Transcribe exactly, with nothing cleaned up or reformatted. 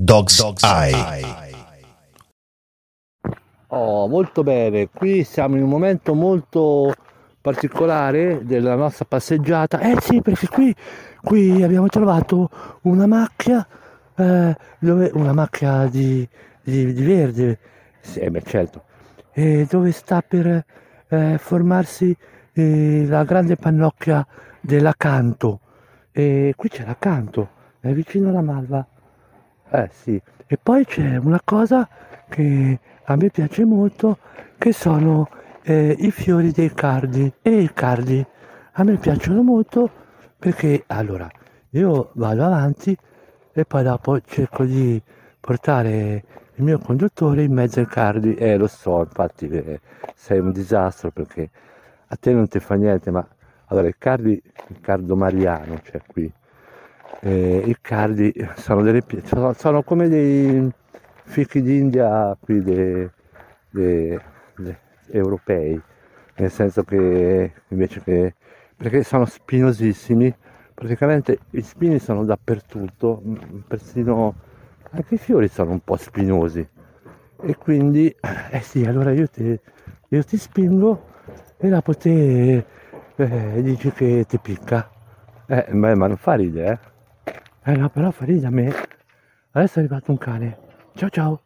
Dog's Eye. Oh, molto bene, qui siamo in un momento molto particolare della nostra passeggiata. Eh sì, perché qui, qui abbiamo trovato una macchia, eh, dove, una macchia di, di, di verde, sì, eh beh, certo, e dove sta per eh, formarsi eh, la grande pannocchia dell'Acanto. E qui c'è l'Acanto, è vicino alla malva. Eh sì, e poi c'è una cosa che a me piace molto, che sono eh, i fiori dei cardi. E i cardi a me piacciono molto perché, allora, io vado avanti e poi dopo cerco di portare il mio conduttore in mezzo ai cardi. Eh, lo so, infatti eh, sei un disastro perché a te non ti fa niente, ma allora i cardi, il cardo mariano c'è qui. Eh, i cardi sono, delle, pi- sono, sono come dei fichi d'India qui dei, dei- dei europei, nel senso che invece che perché sono spinosissimi, praticamente i spini sono dappertutto, m- persino anche i fiori sono un po' spinosi e quindi eh sì, allora io ti, io ti spingo e dopo te eh, dici che ti picca. Eh, ma, ma non fa ridere, eh? Eh no, però fa ridere a me. Adesso è arrivato un cane. Ciao ciao.